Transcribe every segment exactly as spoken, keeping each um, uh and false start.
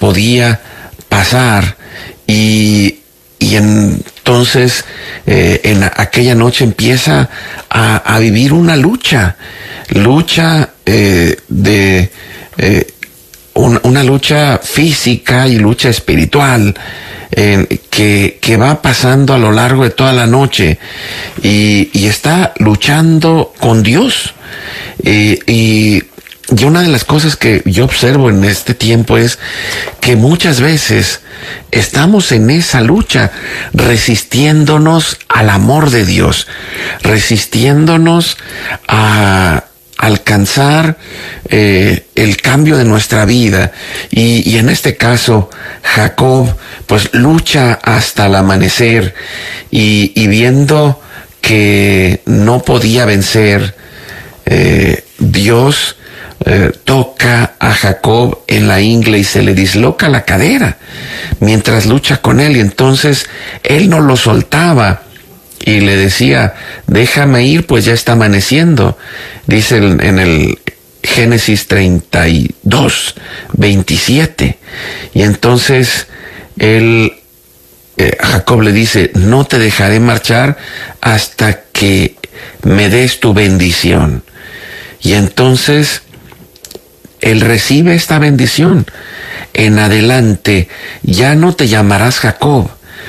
podía pasar. Y, y entonces eh, en aquella noche empieza a, a vivir una lucha, lucha eh, de eh, un, una lucha física y lucha espiritual eh, que, que va pasando a lo largo de toda la noche, y, y está luchando con Dios. Eh, y Y una de las cosas que yo observo en este tiempo es que muchas veces estamos en esa lucha, resistiéndonos al amor de Dios, resistiéndonos a alcanzar eh, el cambio de nuestra vida. Y, y en este caso, Jacob pues lucha hasta el amanecer, y, y viendo que no podía vencer, eh, Dios Eh, toca a Jacob en la ingle y se le disloca la cadera mientras lucha con él, y entonces él no lo soltaba y le decía: déjame ir, pues ya está amaneciendo. Dice en, en el Génesis treinta y dos, veintisiete, y entonces él, eh, Jacob le dice: no te dejaré marchar hasta que me des tu bendición. Y entonces él recibe esta bendición. En adelante ya no te llamarás Jacob,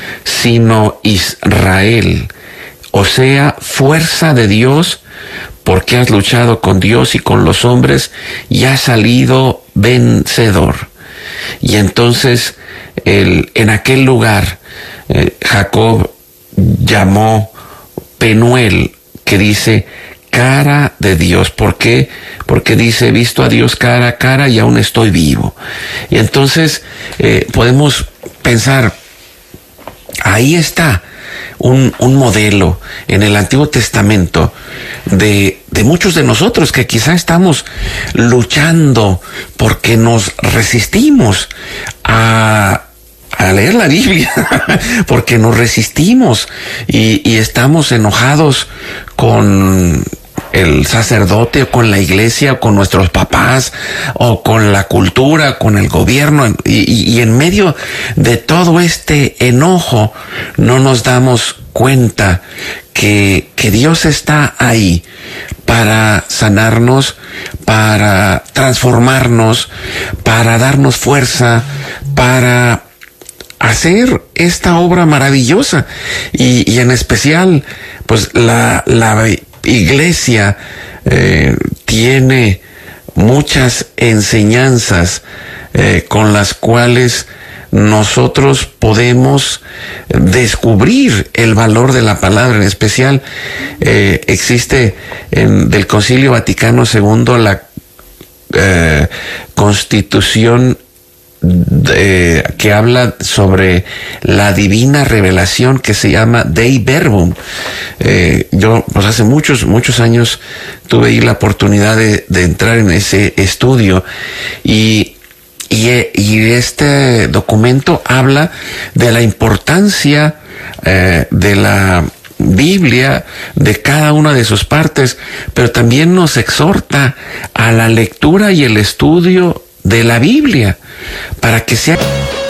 sino Israel, o sea, fuerza de Dios, porque has luchado con Dios y con los hombres y has salido vencedor. Y entonces el, en aquel lugar eh, Jacob llamó Penuel, que dice cara de Dios. ¿Por qué? Porque dice: he visto a Dios cara a cara y aún estoy vivo. Y entonces eh, podemos pensar, ahí está un, un modelo en el Antiguo Testamento de, de muchos de nosotros que quizá estamos luchando porque nos resistimos a a leer la Biblia, porque nos resistimos y, y estamos enojados con el sacerdote, o con la iglesia, o con nuestros papás, o con la cultura, con el gobierno, y, y, y en medio de todo este enojo no nos damos cuenta que, que Dios está ahí para sanarnos, para transformarnos, para darnos fuerza, para hacer esta obra maravillosa. Y, y en especial, pues la, la iglesia eh, tiene muchas enseñanzas eh, con las cuales nosotros podemos descubrir el valor de la palabra. En especial eh, existe en, del Concilio Vaticano segundo la eh, Constitución De, que habla sobre la divina revelación, que se llama Dei Verbum. Eh, yo, pues hace muchos, muchos años tuve ahí la oportunidad de, de entrar en ese estudio, y, y, y este documento habla de la importancia eh, de la Biblia, de cada una de sus partes, pero también nos exhorta a la lectura y el estudio de la Biblia, para que sea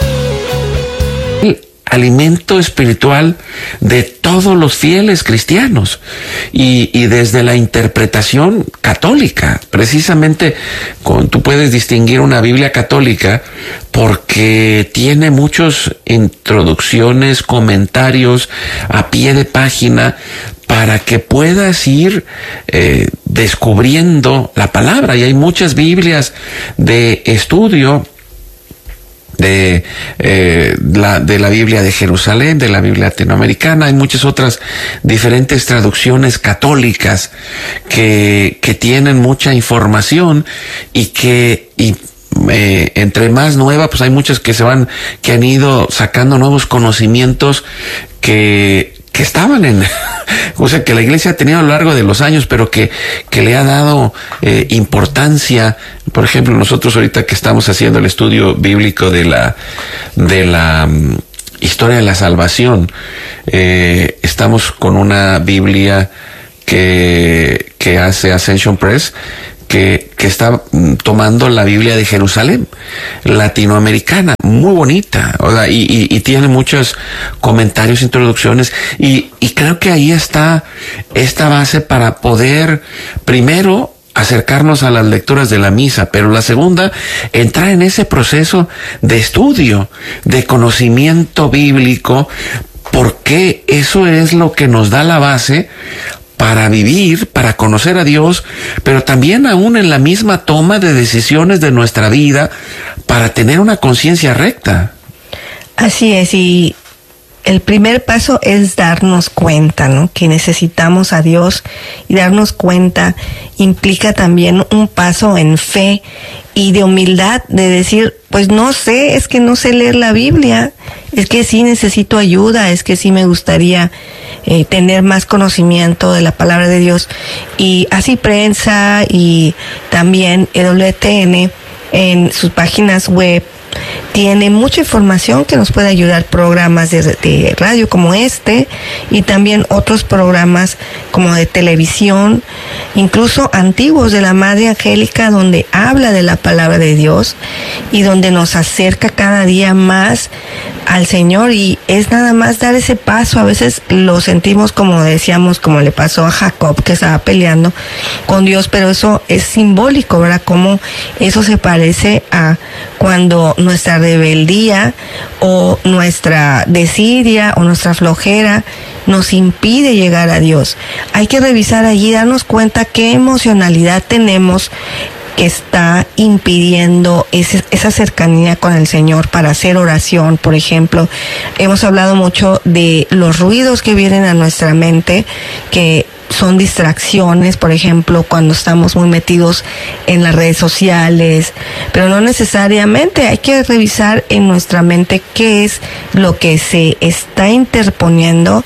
el alimento espiritual de todos los fieles cristianos, y, y desde la interpretación católica. Precisamente con, tú puedes distinguir una Biblia católica porque tiene muchas introducciones, comentarios a pie de página, para que puedas ir eh, descubriendo la palabra. Y hay muchas Biblias de estudio de eh, la de la Biblia de Jerusalén, de la Biblia latinoamericana. Hay muchas otras diferentes traducciones católicas que que tienen mucha información, y que y Eh, entre más nueva, pues hay muchas que se van, que han ido sacando nuevos conocimientos que, que estaban en, o sea, que la iglesia ha tenido a lo largo de los años, pero que, que le ha dado eh, importancia. Por ejemplo, nosotros ahorita que estamos haciendo el estudio bíblico de la, de la um, historia de la salvación, eh, estamos con una Biblia que, que hace Ascension Press, que, que está tomando la Biblia de Jerusalén, latinoamericana, muy bonita, o sea, y, y, y tiene muchos comentarios, introducciones, y, y creo que ahí está esta base para poder, primero, acercarnos a las lecturas de la misa, pero la segunda, entrar en ese proceso de estudio, de conocimiento bíblico, porque eso es lo que nos da la base para vivir, para conocer a Dios, pero también aún en la misma toma de decisiones de nuestra vida, para tener una conciencia recta. Así es, y el primer paso es darnos cuenta, ¿no? Que necesitamos a Dios, y darnos cuenta implica también un paso en fe y de humildad, de decir, pues no sé, es que no sé leer la Biblia, es que sí necesito ayuda, es que sí me gustaría eh, tener más conocimiento de la palabra de Dios. Y así Prensa y también E W T N en sus páginas web tiene mucha información que nos puede ayudar, programas de, de radio como este y también otros programas como de televisión, incluso antiguos de la Madre Angélica, donde habla de la palabra de Dios y donde nos acerca cada día más al Señor, y es nada más dar ese paso. A veces lo sentimos, como decíamos, como le pasó a Jacob, que estaba peleando con Dios, pero eso es simbólico, ¿verdad? Como eso se parece a cuando nuestra rebeldía o nuestra desidia o nuestra flojera nos impide llegar a Dios. Hay que revisar allí, darnos cuenta qué emocionalidad tenemos que está impidiendo ese, esa cercanía con el Señor para hacer oración, por ejemplo. Hemos hablado mucho de los ruidos que vienen a nuestra mente, que son distracciones, por ejemplo, cuando estamos muy metidos en las redes sociales, pero no necesariamente. Hay que revisar en nuestra mente qué es lo que se está interponiendo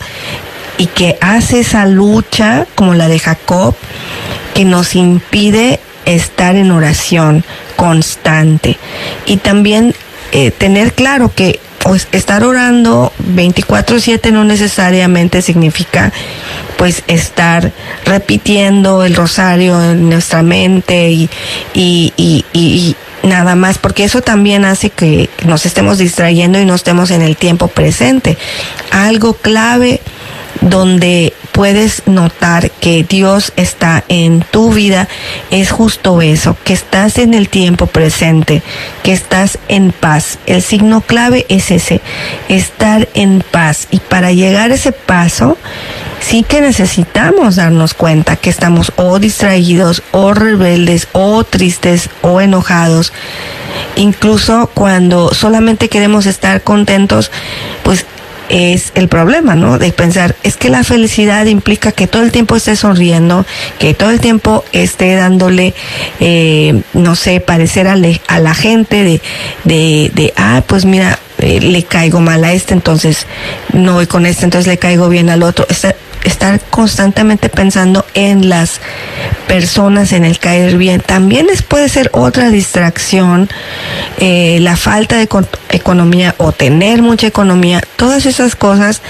y que hace esa lucha, como la de Jacob, que nos impide estar en oración constante. Y también eh, tener claro que pues estar orando veinticuatro siete no necesariamente significa pues estar repitiendo el rosario en nuestra mente y, y, y, y, y nada más, porque eso también hace que nos estemos distrayendo y no estemos en el tiempo presente. Algo clave donde puedes notar que Dios está en tu vida es justo eso, que estás en el tiempo presente, que estás en paz. El signo clave es ese, estar en paz. Y para llegar a ese paso, sí que necesitamos darnos cuenta que estamos o distraídos, o rebeldes, o tristes, o enojados. Incluso cuando solamente queremos estar contentos, pues es el problema, ¿no? De pensar, es que la felicidad implica que todo el tiempo esté sonriendo, que todo el tiempo esté dándole, eh, no sé, parecer a, le, a la gente de, de, de, ah, pues mira, eh, le caigo mal a este, entonces no voy con este, entonces le caigo bien al otro. Está, estar constantemente pensando en las personas, en el caer bien, también les puede ser otra distracción. Eh, la falta de economía o tener mucha economía, todas esas cosas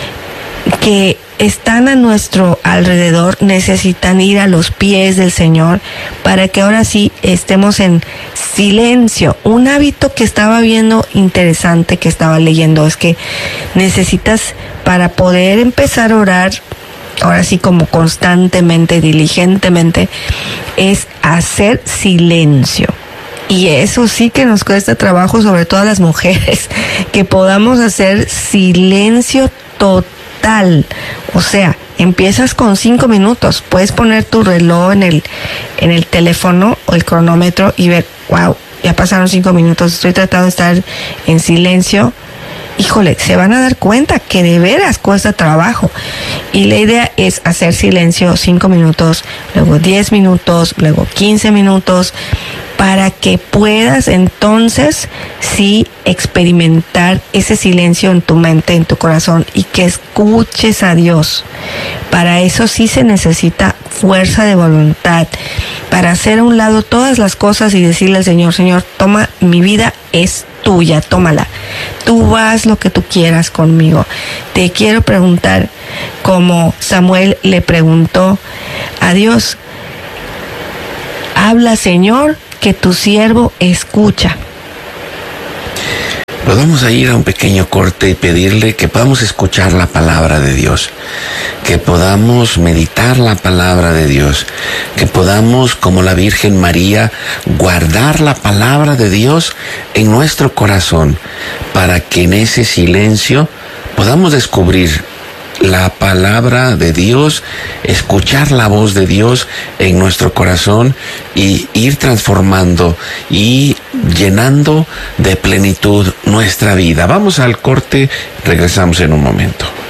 que están a nuestro alrededor necesitan ir a los pies del Señor para que ahora sí estemos en silencio. Un hábito que estaba viendo interesante, que estaba leyendo, es que necesitas, para poder empezar a orar, ahora sí como constantemente, diligentemente, es hacer silencio. Y eso sí que nos cuesta trabajo, sobre todo a las mujeres, que podamos hacer silencio total. O sea, empiezas con cinco minutos, puedes poner tu reloj en el, en el teléfono o el cronómetro y ver, wow, ya pasaron cinco minutos, estoy tratando de estar en silencio. Híjole, se van a dar cuenta que de veras cuesta trabajo. Y la idea es hacer silencio cinco minutos, luego diez minutos, luego quince minutos, para que puedas entonces sí experimentar ese silencio en tu mente, en tu corazón, y que escuches a Dios. Para eso sí se necesita fuerza de voluntad, para hacer a un lado todas las cosas y decirle al Señor, Señor, toma mi vida, es tuya, tómala. Tú haz lo que tú quieras conmigo. Te quiero preguntar, como Samuel le preguntó a Dios, Habla, Señor, que tu siervo escucha. Pues vamos a ir a un pequeño corte y pedirle que podamos escuchar la palabra de Dios, que podamos meditar la palabra de Dios, que podamos, como la Virgen María, guardar la palabra de Dios en nuestro corazón, para que en ese silencio podamos descubrir la palabra de Dios, escuchar la voz de Dios en nuestro corazón y ir transformando y llenando de plenitud nuestra vida. Vamos al corte, regresamos en un momento.